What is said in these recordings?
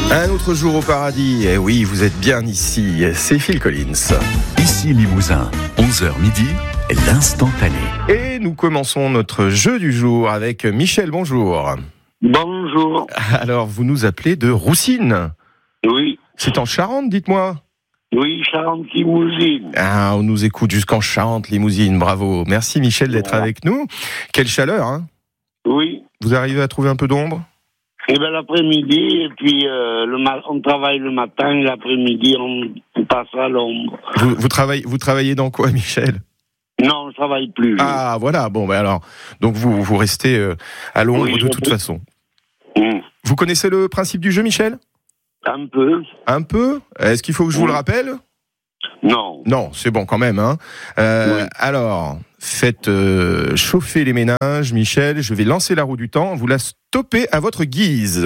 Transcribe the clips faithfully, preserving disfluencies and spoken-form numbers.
Un autre jour au paradis, et oui, vous êtes bien ici, c'est Phil Collins. Ici Limousin, onze heures midi, l'instantané. Et nous commençons notre jeu du jour avec Michel, bonjour. Bonjour. Alors, vous nous appelez de Roussine. Oui. C'est en Charente, dites-moi. Oui, Charente-Limousine. Ah, on nous écoute jusqu'en Charente-Limousine, bravo. Merci Michel d'être voilà. avec nous. Quelle chaleur, hein. Oui. Vous arrivez à trouver un peu d'ombre? Eh bien, l'après-midi, et puis euh, le ma- on travaille le matin, et l'après-midi, on, on passe à l'ombre. Vous, vous, travaillez, vous travaillez dans quoi, Michel? Non, je travaille plus. Ah, voilà, bon, ben alors, donc vous, vous restez euh, à l'ombre oui, de toute peux. façon. Mmh. Vous connaissez le principe du jeu, Michel? Un peu. Un peu? Est-ce qu'il faut que je vous mmh. le rappelle? Non. Non, c'est bon quand même. Hein. Euh, oui. Alors, faites euh, chauffer les méninges, Michel. Je vais lancer la roue du temps. Vous la stoppez à votre guise.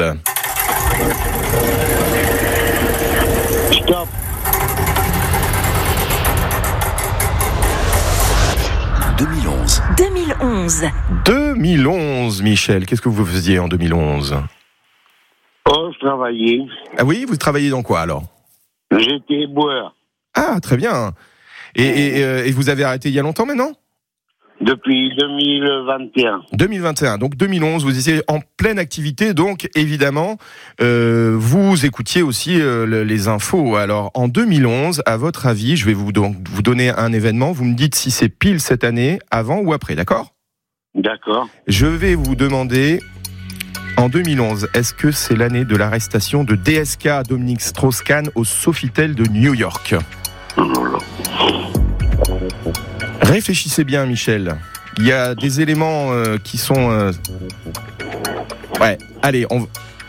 Stop. deux mille onze. deux mille onze. deux mille onze, Michel. Qu'est-ce que vous faisiez en deux mille onze? Oh, je travaillais. Ah oui, vous travaillez dans quoi alors? J'étais éboueur. Ah, très bien. Et, et, et vous avez arrêté il y a longtemps maintenant? Depuis deux mille vingt et un. deux mille vingt et un, donc deux mille onze, vous étiez en pleine activité, donc évidemment, euh, vous écoutiez aussi euh, le, les infos. Alors, en deux mille onze, à votre avis, je vais vous, donc, vous donner un événement, vous me dites si c'est pile cette année, avant ou après, d'accord? D'accord. Je vais vous demander, en deux mille onze, est-ce que c'est l'année de l'arrestation de D S K Dominique Strauss-Kahn au Sofitel de New York? Réfléchissez bien, Michel. Il y a des éléments euh, qui sont... Euh... Ouais, allez, on...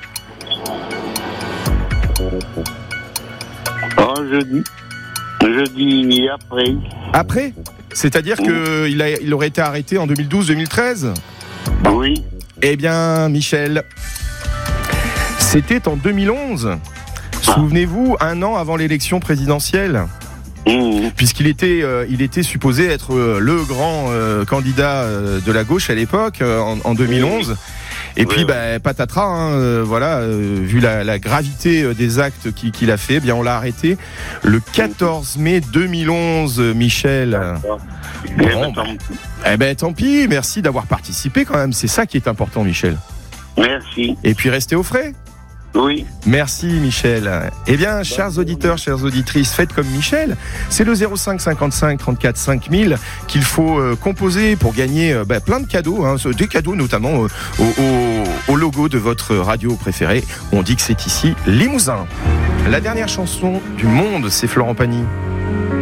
Oh, je dis... Je dis après. Après? C'est-à-dire oui. qu'il a, il aurait été arrêté en deux mille douze deux mille treize? Oui. Eh bien, Michel, c'était en deux mille onze. Ah. Souvenez-vous, un an avant l'élection présidentielle. Mmh. Puisqu'il était, euh, il était supposé être euh, le grand euh, candidat euh, de la gauche à l'époque, euh, en, en deux mille onze. Et oui, puis, oui. Bah, patatras, hein, euh, voilà, euh, vu la, la gravité euh, des actes qu'il, qu'il a fait, eh bien, on l'a arrêté le quatorze mai deux mille onze, Michel. Bon, bah, eh ben, tant pis, merci d'avoir participé quand même. C'est ça qui est important, Michel. Merci. Et puis, restez au frais. Oui. Merci Michel. Eh bien, chers auditeurs, chères auditrices, faites comme Michel. C'est le zéro cinq cinquante-cinq trente-quatre cinq mille qu'il faut euh, composer pour gagner euh, bah, plein de cadeaux, hein, des cadeaux notamment euh, au, au, au logo de votre radio préférée. On dit que c'est ici Limousin. La dernière chanson du monde, c'est Florent Pagny.